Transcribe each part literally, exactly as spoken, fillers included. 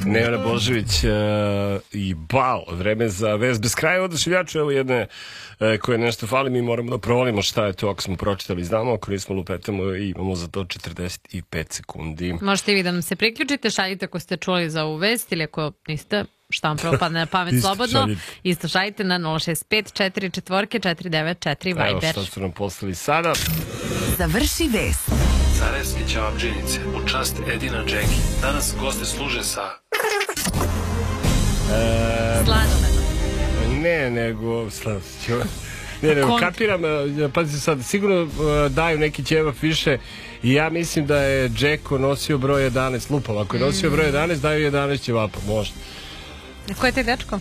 Nevena Božović uh, i Bal, vreme za vest bez kraja. Odašiljaču, evo jedne uh, koje nešto fali, mi moramo da provalimo šta je to ako smo pročitali, znamo, ako nismo lupetamo i imamo za to četrdeset i pet sekundi. Možete i vi da nam se priključite, šaljite ako ste čuli za ovu vest ili ako niste, šta vam propadne na pamet slobodno. Isto šaljite na nula šest pet četiri četiri četiri devet četiri Viber. Evo šta su nam poslali sada. Završi vest. Sarajevske ćevabdžinice u čast Edina Džeki. Danas goste služe sa... E, Sladoledom. Ne, nego... Ne, nego kapiram, pazite sad, sigurno daju neki ćevap više i ja mislim da je Džeko nosio broj jedanaest, lupam, ako je nosio broj jedanaest, daju jedanaest ćevapa, možda. Ko je taj dečko?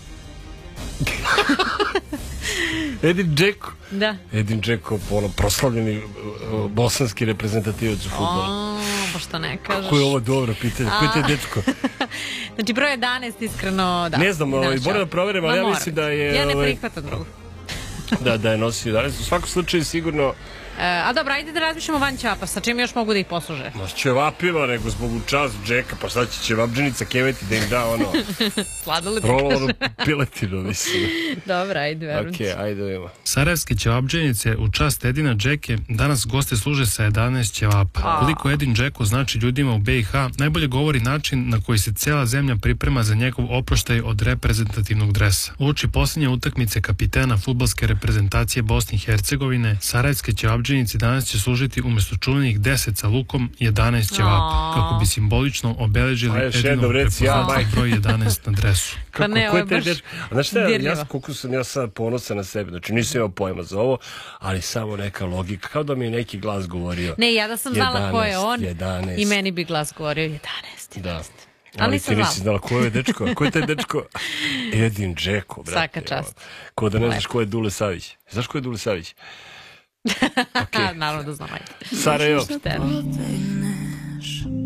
Edin Džeko. Da. Edin Džeko, ono, proslavljeni uh, bosanski reprezentativac u fudbalu. O, pa što ne kažeš. Kako je ovo dobro pitanje, ko je taj dečko? Znači, broj jedanaest, iskreno, da. Ne znam, moram da proverim, ali ja mislim da je... Ja ne prihvatam drugo. Da, da je nosio jedanaest. U svakom slučaju sigurno... E, a dobro, ajde da razmišljamo van ćevapa, sa čim još mogu da ih posluže? Ma s ćevapima, nego zbog učast Džeka, pa šta će ćevapdžinica keveti da im da ono... Sladoled. Rolovanu piletinu, mislim. Dobro, ajde, verujem. Okej, ajde vidimo. Sarajevske ćevabdžinice u čast Edina Džeke danas goste služe sa jedanaest ćevapa. Koliko Edin Džeko znači ljudima u B i H, najbolje govori način na koji se cela zemlja priprema za njegov oproštaj od reprezentativnog dresa. Uoči posljednje utakmice kapitena fudbalske reprezentacije Bosne i Hercegovine, Sarajevske ćevabdžinice danas će služiti umjesto čuvenih deset sa lukom jedanaest ćevapa, kako bi simbolično obeležili Edinov prepoznatljiv broj jedanaest na dresu. Pa ne, ovo je baš znaš šta, ja koliko sam ja sad ponosan na sebe, znači nisam imao pojma za ovo, ali samo neka logika, kao da mi je neki glas govorio. Ne, ja da sam znala ko je on i meni bi glas govorio jedanaest. Da. Ali ti nisi znala ko je dečko, ko je taj dečko? Edin Džeko, brate. Svaka čast. Ko da ne znaš ko je Dule Savić. Znaš ko je Dule Savić? Naravno da znam, ajde. Sarajevo.